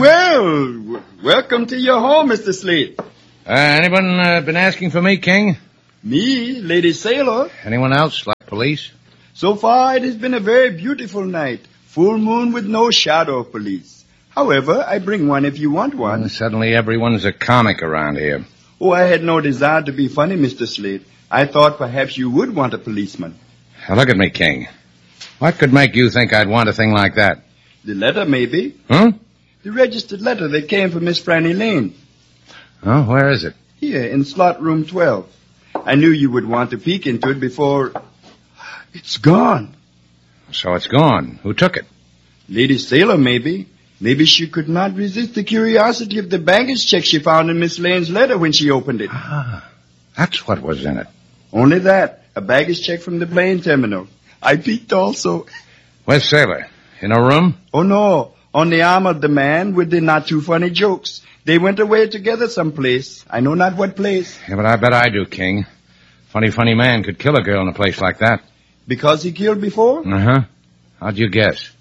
Well, welcome to your home, Mr. Slate. Anyone been asking for me, King? Me, Lady Sailor. Anyone else, like police? So far, it has been a very beautiful night. Full moon with no shadow of police. However, I bring one if you want one. Suddenly everyone's a comic around here. Oh, I had no desire to be funny, Mr. Slate. I thought perhaps you would want a policeman. Now look at me, King. What could make you think I'd want a thing like that? The letter, maybe. Huh? The registered letter that came from Miss Franny Lane. Oh, where is it? Here, in slot room 12. I knew you would want to peek into it before... It's gone. So it's gone. Who took it? Lady Sailor, maybe. Maybe she could not resist the curiosity of the baggage check she found in Miss Lane's letter when she opened it. Ah, that's what was in it. Only that. A baggage check from the plane terminal. I peeked also. Where's Sailor? In her room? Oh, no. On the arm of the man with the not-too-funny jokes. They went away together someplace. I know not what place. Yeah, but I bet I do, King. Funny man could kill a girl in a place like that. Because he killed before? Uh-huh. How'd you guess?